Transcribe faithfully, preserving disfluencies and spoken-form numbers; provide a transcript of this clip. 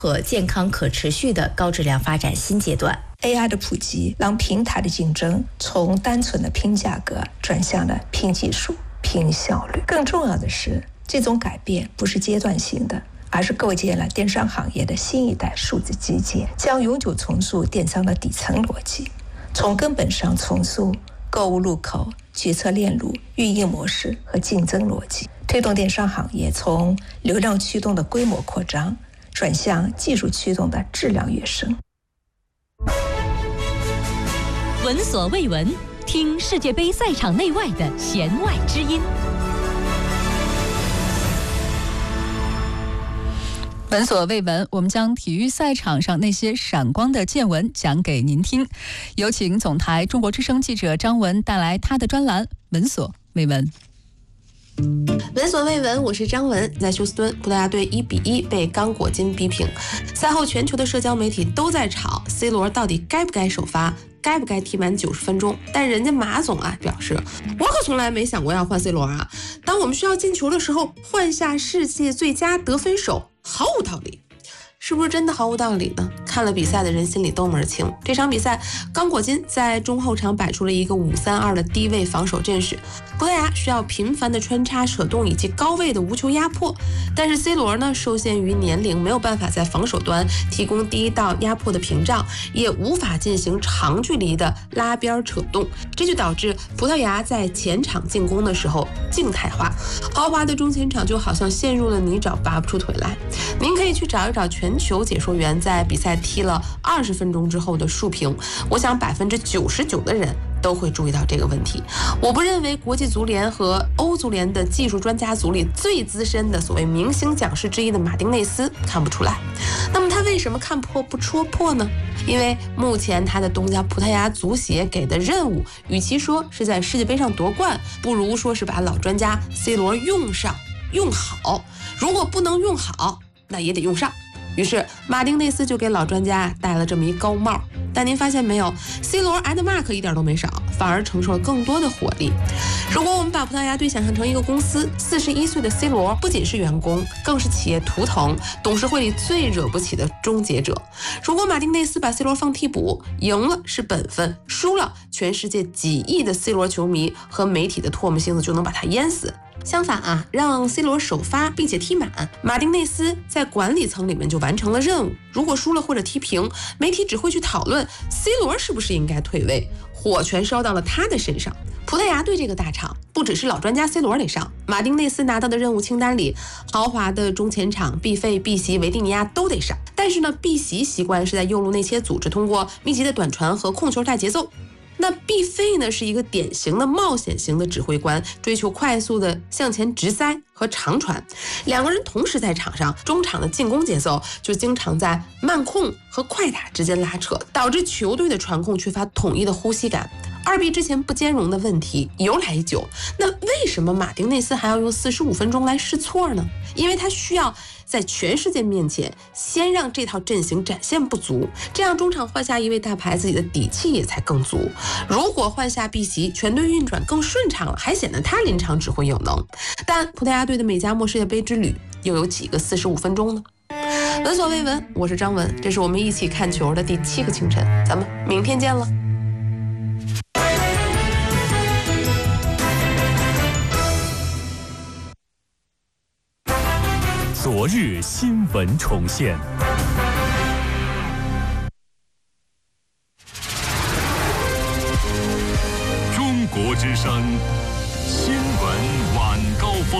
和健康可持续的高质量发展新阶段。 A I 的普及让平台的竞争从单纯的拼价格转向了拼技术、拼效率。更重要的是，这种改变不是阶段性的，而是构建了电商行业的新一代数字基建，将永久重塑电商的底层逻辑，从根本上重塑购物入口、决策链路、运营模式和竞争逻辑，推动电商行业从流量驱动的规模扩张转向技术驱动的质量跃升。 闻所未闻，听世界杯赛场内外的弦外之音。 闻所未闻，我们将体育赛场上那些闪光的见闻讲给您听。有请总台中国之声记者张文带来他的专栏《闻所未闻》。 闻所未闻，我是张文。在休斯敦，葡萄牙队一比一被刚果金逼平。赛后，全球的社交媒体都在吵 C 罗到底该不该首发，该不该踢满九十分钟。但人家马总啊表示，我可从来没想过要换 C 罗啊。当我们需要进球的时候，换下世界最佳得分手，毫无道理。是不是真的毫无道理呢？看了比赛的人心里都门清。这场比赛，刚果金在中后场摆出了一个五三二的低位防守阵势，葡萄牙需要频繁的穿插扯动以及高位的无球压迫，但是 C 罗呢受限于年龄，没有办法在防守端提供第一道压迫的屏障，也无法进行长距离的拉边扯动，这就导致葡萄牙在前场进攻的时候静态化，豪华的中前场就好像陷入了泥沼，拔不出腿来。您可以去找一找全球解说员在比赛踢了二十分钟之后的述评，我想百分之九十九的人都会注意到这个问题。我不认为国际足联和欧足联的技术专家组里最资深的所谓明星讲师之一的马丁内斯看不出来。那么他为什么看破不戳破呢？因为目前他的东家葡萄牙足协给的任务，与其说是在世界杯上夺冠，不如说是把老专家 C 罗用上用好。如果不能用好，那也得用上。于是马丁内斯就给老专家戴了这么一高帽，但您发现没有 ，C 罗挨的 mark 一点都没少，反而承受了更多的火力。如果我们把葡萄牙队想象成一个公司，四十一岁的 C 罗不仅是员工，更是企业图腾，董事会里最惹不起的终结者。如果马丁内斯把 C 罗放替补，赢了是本分，输了全世界几亿的 C 罗球迷和媒体的唾沫星子就能把他淹死。相反啊，让 C 罗首发并且踢满，马丁内斯在管理层里面就完成了任务。如果输了或者踢平，媒体只会去讨论 C 罗是不是应该退位，火全烧到了他的身上。葡萄牙队这个大厂，不只是老专家 C 罗得上，马丁内斯拿到的任务清单里，豪华的中前场毕费、毕席、维蒂尼亚都得上。但是呢，毕席习惯是在右路内切组织，通过密集的短传和控球带节奏。那毕费呢是一个典型的冒险型的指挥官，追求快速的向前直塞和长传。两个人同时在场上，中场的进攻节奏就经常在慢控和快打之间拉扯，导致球队的传控缺乏统一的呼吸感。二 B 之前不兼容的问题由来已久，那为什么马丁内斯还要用四十五分钟来试错呢？因为他需要在全世界面前先让这套阵型展现不足，这样中场换下一位大牌，自己的底气也才更足。如果换下毕席，全队运转更顺畅了，还显得他临场指挥有能。但葡萄牙队的美加墨世界杯之旅又有几个四十五分钟呢？闻所未闻，我是张文，这是我们一起看球的第七个清晨，咱们明天见了。 昨日新闻重现。中国之声新闻晚高峰。